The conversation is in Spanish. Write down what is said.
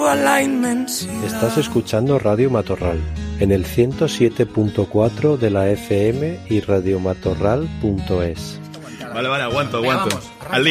toda la inmensidad. Estás escuchando Radio Matorral en el 107.4 de la FM y radiomatorral.es. Vale, aguanto. Venga, vamos, Al lío.